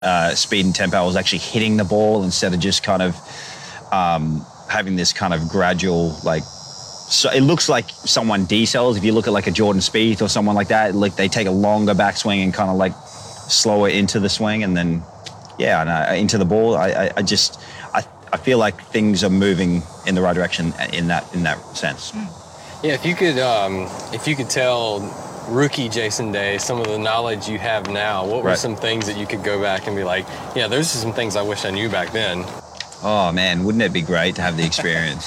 speed and tempo. I was actually hitting the ball instead of just kind of having this kind of gradual, like, so it looks like someone decells. If you look at like a Jordan Spieth or someone like that, like they take a longer backswing and kind of like slower into the swing, and then into the ball. I feel like things are moving in the right direction in that sense. Yeah, if you could tell rookie Jason Day some of the knowledge you have now, what were some things that you could go back and be like, yeah, those are some things I wish I knew back then? Oh man, wouldn't it be great to have the experience?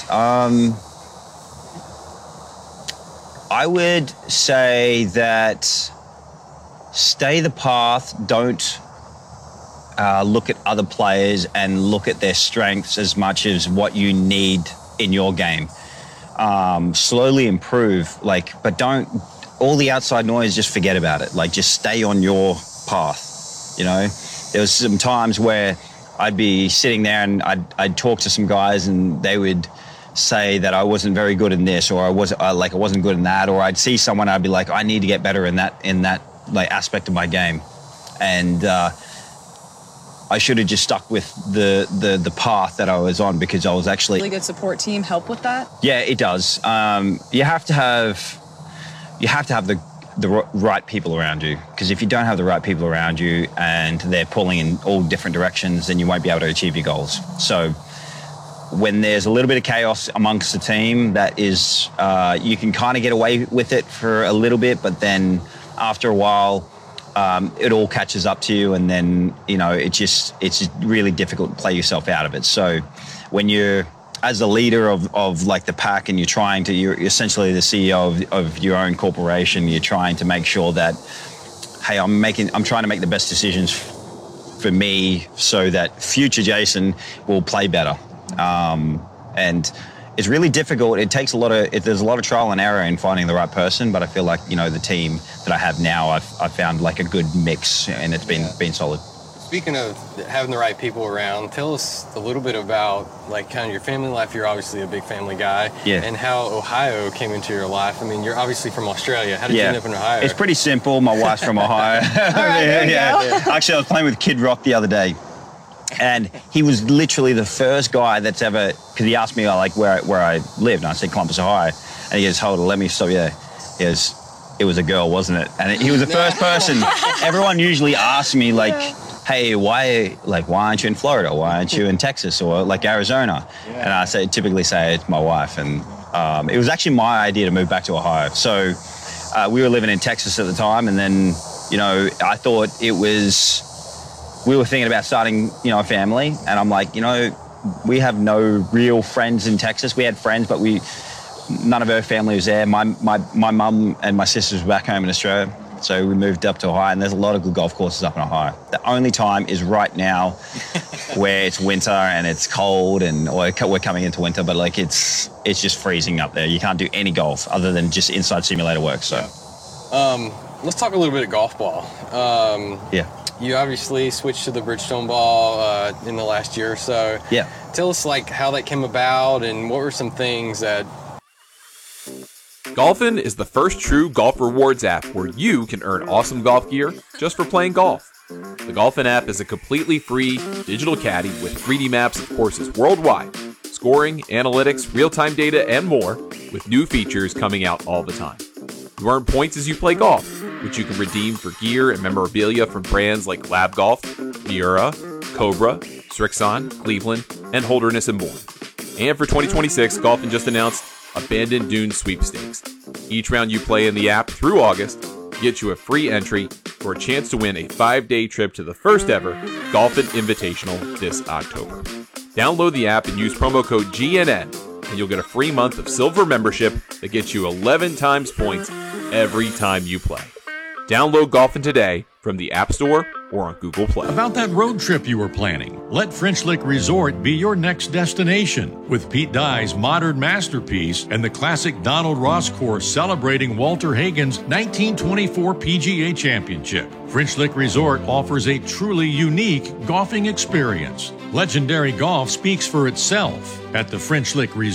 I would say that stay the path. Don't look at other players and look at their strengths as much as what you need in your game. Slowly improve, but don't, all the outside noise, just forget about it. Like, just stay on your path. There was some times where I'd be sitting there and I'd talk to some guys and they would say that I wasn't very good in this, or I wasn't good in that, or I'd see someone, I'd be like, I need to get better in that like aspect of my game. And I should have just stuck with the path that I was on, because I was actually... Really good support team help with that? Yeah, it does. You have to have the right people around you, because if you don't have the right people around you and they're pulling in all different directions, then you won't be able to achieve your goals. So when there's a little bit of chaos amongst the team, that is, you can kind of get away with it for a little bit, but then after a while, it all catches up to you, and then, it's really difficult to play yourself out of it. So when you're, as a leader of like the pack, and you're essentially the CEO of your own corporation, you're trying to make sure that, hey, I'm trying to make the best decisions for me so that future Jason will play better. And it's really difficult. It takes there's a lot of trial and error in finding the right person, but I feel like, the team that I have now, I've found like a good mix, and it's been solid. Speaking of having the right people around, tell us a little bit about like kind of your family life. You're obviously a big family guy. Yeah. And how Ohio came into your life. I mean, you're obviously from Australia. How did you end up in Ohio? It's pretty simple. My wife's from Ohio. Actually, I was playing with Kid Rock the other day, and he was literally the first guy that's ever, because he asked me like where I lived, and I said Columbus, Ohio, and he goes, hold on, let me stop you there. He goes, it was a girl, wasn't it? And he was the first person. Everyone usually asks me like, hey, why aren't you in Florida? Why aren't you in Texas or like Arizona? And I typically say it's my wife. And it was actually my idea to move back to Ohio. So we were living in Texas at the time, and then, I thought we were thinking about starting, a family, and I'm like, we have no real friends in Texas. We had friends, but none of her family was there. My mum and my sisters were back home in Australia. So we moved up to Ohio, and there's a lot of good golf courses up in Ohio. The only time is right now where it's winter and it's cold, or we're coming into winter, but like it's just freezing up there. You can't do any golf other than just inside simulator work. So let's talk a little bit of golf ball. You obviously switched to the Bridgestone ball in the last year or so. Yeah. Tell us like how that came about, and what were some things that... Golfin is the first true golf rewards app where you can earn awesome golf gear just for playing golf. The Golfin app is a completely free digital caddy with 3D maps of courses worldwide, scoring, analytics, real-time data, and more, with new features coming out all the time. You earn points as you play golf, which you can redeem for gear and memorabilia from brands like Lab Golf, Miura, Cobra, Srixon, Cleveland, and Holderness and more. And for 2026, Golfin just announced Abandoned Dunes Sweepstakes. Each round you play in the app through August gets you a free entry for a chance to win a 5-day trip to the first ever Golfin Invitational this October. Download the app and use promo code GNN, and you'll get a free month of silver membership that gets you 11 times points every time you play. Download Golfin today from the App Store or on Google Play. About that road trip you were planning, let French Lick Resort be your next destination. With Pete Dye's modern masterpiece and the classic Donald Ross course celebrating Walter Hagen's 1924 PGA Championship, French Lick Resort offers a truly unique golfing experience. Legendary golf speaks for itself at the French Lick Resort.